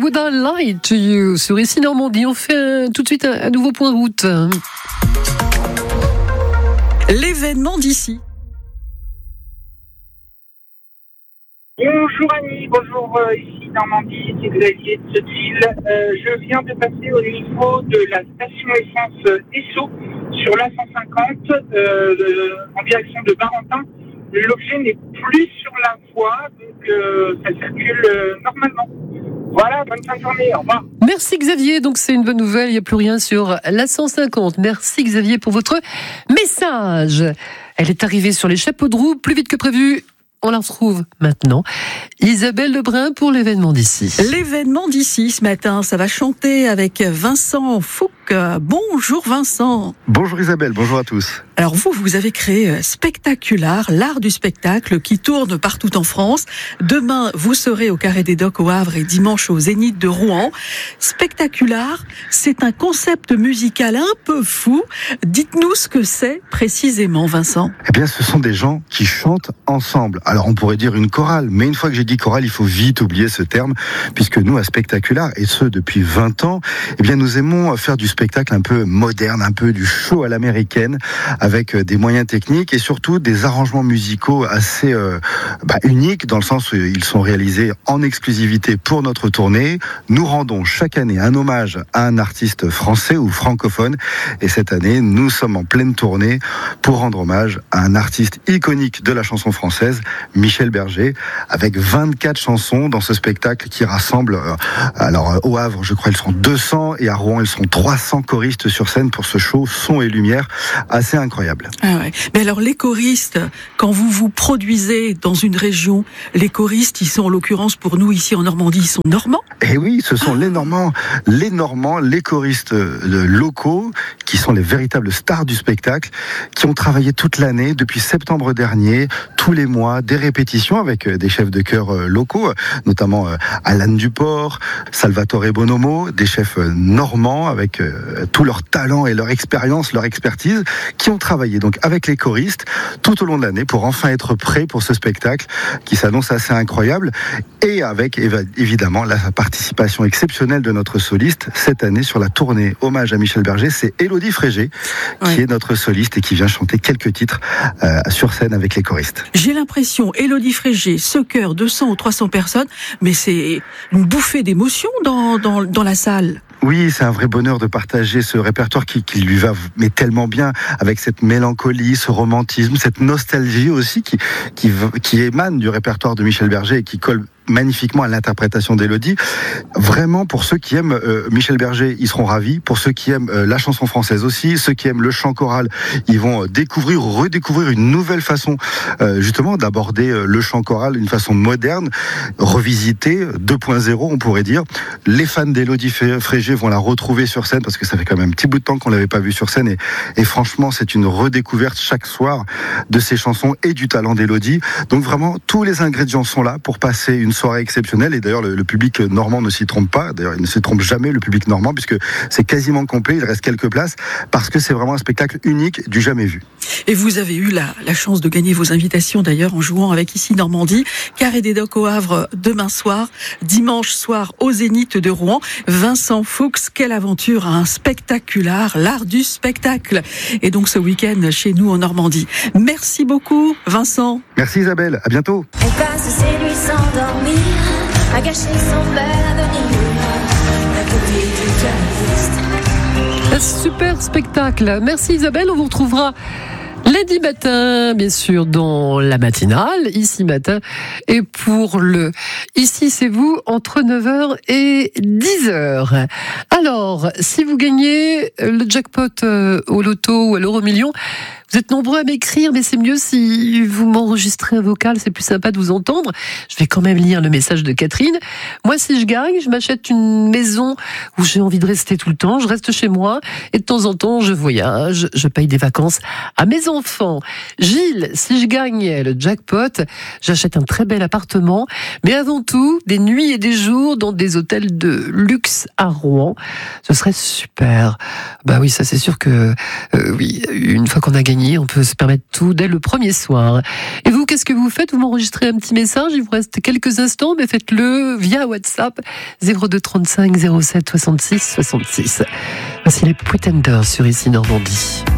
Would I Lie to You sur ici Normandie. On fait tout de suite un nouveau point de route. L'événement d'ici. Bonjour Annie, bonjour ici Normandie, c'est Xavier de Sotteville. Je viens de passer au niveau de la station essence Esso sur l'A150 en direction de Barentin. L'objet n'est plus sur la voie, donc ça circule normalement. Voilà, bonne fin de journée, au revoir. Merci Xavier, donc c'est une bonne nouvelle, il n'y a plus rien sur l'A150. Merci Xavier pour votre message. Elle est arrivée sur les chapeaux de roue plus vite que prévu. On la retrouve maintenant. Isabelle Lebrun pour l'événement d'ici. L'événement d'ici ce matin, ça va chanter avec Vincent Fouque. Bonjour Vincent. Bonjour Isabelle, bonjour à tous. Alors vous avez créé Spectacular, l'art du spectacle qui tourne partout en France. Demain, vous serez au Carré des Docks au Havre et dimanche au Zénith de Rouen. Spectacular, c'est un concept musical un peu fou. Dites-nous ce que c'est précisément, Vincent. Eh bien, ce sont des gens qui chantent ensemble. Alors, on pourrait dire une chorale, mais une fois que j'ai dit chorale, il faut vite oublier ce terme, puisque nous, à Spectacular, et ce depuis 20 ans, eh bien, nous aimons faire du spectacle un peu moderne, un peu du show à l'américaine, avec des moyens techniques et surtout des arrangements musicaux assez uniques, dans le sens où ils sont réalisés en exclusivité pour notre tournée. Nous rendons chaque année un hommage à un artiste français ou francophone, et cette année, nous sommes en pleine tournée pour rendre hommage à un artiste iconique de la chanson française, Michel Berger, avec 24 chansons dans ce spectacle qui rassemble, alors au Havre, je crois, ils sont 200, et à Rouen, ils sont 300 choristes sur scène pour ce show son et lumière assez incroyable. Ah ouais. Mais alors les choristes, quand vous vous produisez dans une région, les choristes, ils sont en l'occurrence pour nous ici en Normandie, ils sont normands ? Eh oui, ce sont les Normands, les choristes locaux, qui sont les véritables stars du spectacle, qui ont travaillé toute l'année, depuis septembre dernier, tous les mois, des répétitions avec des chefs de chœur locaux, notamment Alan Duport, Salvatore Bonomo, des chefs normands avec tout leur talent et leur expérience, leur expertise, qui ont travaillé donc avec les choristes tout au long de l'année pour enfin être prêts pour ce spectacle qui s'annonce assez incroyable, et avec évidemment la participation exceptionnelle de notre soliste cette année sur la tournée hommage à Michel Berger. C'est Élodie Frégé qui est notre soliste et qui vient chanter quelques titres sur scène avec les choristes. J'ai l'impression, Élodie Frégé, ce chœur, 200 ou 300 personnes, mais c'est une bouffée d'émotion dans la salle. Oui, c'est un vrai bonheur de partager ce répertoire qui lui va mais tellement bien, avec cette mélancolie, ce romantisme, cette nostalgie aussi qui émane du répertoire de Michel Berger et qui colle magnifiquement à l'interprétation d'Élodie. Vraiment, pour ceux qui aiment Michel Berger, ils seront ravis. Pour ceux qui aiment la chanson française aussi, ceux qui aiment le chant choral, ils vont redécouvrir une nouvelle façon justement d'aborder le chant choral, une façon moderne, revisitée, 2.0 on pourrait dire. Les fans d'Élodie Frégé vont la retrouver sur scène, parce que ça fait quand même un petit bout de temps qu'on l'avait pas vue sur scène, et franchement c'est une redécouverte chaque soir de ses chansons et du talent d'Élodie. Donc vraiment, tous les ingrédients sont là pour passer une soirée exceptionnelle, et d'ailleurs le public normand ne s'y trompe pas, d'ailleurs il ne s'y trompe jamais, le public normand, puisque c'est quasiment complet, il reste quelques places, parce que c'est vraiment un spectacle unique, du jamais vu. Et vous avez eu la chance de gagner vos invitations d'ailleurs en jouant avec ici Normandie, Carré des Docks au Havre demain soir, dimanche soir au Zénith de Rouen. Vincent Fuchs, quelle aventure, un spectacular, l'art du spectacle, et donc ce week-end chez nous en Normandie. Merci beaucoup Vincent. Merci Isabelle, à bientôt. Elle passe ses nuits sans dormir, à gâcher son bel avenir, à côté du pianiste. Un super spectacle. Merci Isabelle, on vous retrouvera lundi matin, bien sûr, dans la matinale, ici matin. Et pour le Ici c'est vous, entre 9h et 10h. Alors, si vous gagnez le jackpot au loto ou à l'euro-million, vous êtes nombreux à m'écrire, mais c'est mieux si vous m'enregistrez un vocal, c'est plus sympa de vous entendre. Je vais quand même lire le message de Catherine. Moi, si je gagne, je m'achète une maison où j'ai envie de rester tout le temps. Je reste chez moi et de temps en temps, je voyage, je paye des vacances à maison. enfants. Gilles, si je gagnais le jackpot, j'achète un très bel appartement, mais avant tout, des nuits et des jours dans des hôtels de luxe à Rouen. Ce serait super. Bah oui, ça c'est sûr que oui, une fois qu'on a gagné, on peut se permettre tout dès le premier soir. Et vous, qu'est-ce que vous faites? Vous m'enregistrez un petit message, il vous reste quelques instants, mais faites-le via WhatsApp 02 35 07 66 66. Voici les Pretenders sur Ici Normandie.